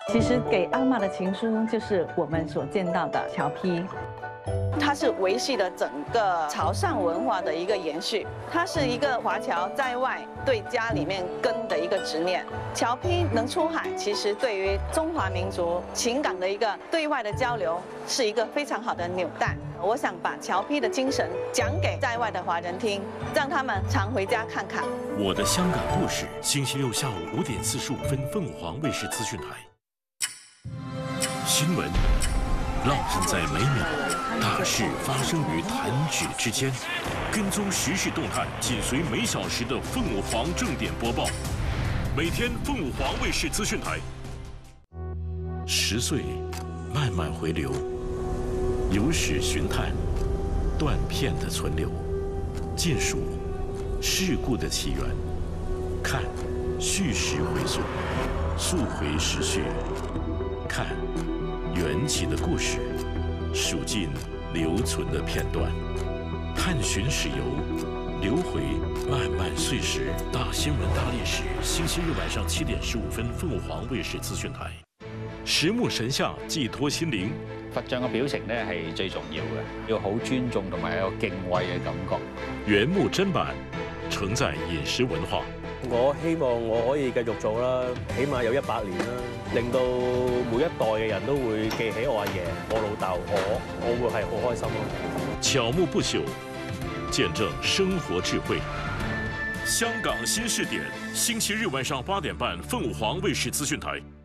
其实给阿嬷的情书就是我们所见到的侨批。它是维系了整个潮汕文化的一个延续，它是一个华侨在外对家里面根的一个执念。侨批能出海，其实对于中华民族情感的一个对外的交流，是一个非常好的纽带。我想把侨批的精神讲给在外的华人听，让他们常回家看看。 我的香港故事，星期六下午5点45分，凤凰卫视资讯台。新闻烙印在每秒，大事发生于弹指之间。跟踪时事动态，紧随每小时的凤凰正点播报。每天凤凰卫视资讯台。10岁慢慢回流，有史寻探，断片的存留，尽数事故的起源，看叙事回溯，溯回时序，看缘起的故事，数尽留存的片段，探寻史游，留回漫漫岁时。大新闻大历史，星期日晚上7点15分，凤凰卫视资讯台。实木神像寄託心靈。 佛像嘅表情咧係最重要嘅，要好尊重同埋有敬畏嘅感覺。 原木砧板承載飲食文化。 我希望我可以繼續做啦，起碼有100年啦，令到每一代嘅人都會記起我阿爺、我老豆、我會係好開心咯。 巧木不朽，見證生活智慧。香港新視點，星期日晚上8點半，鳳凰衛視資訊台。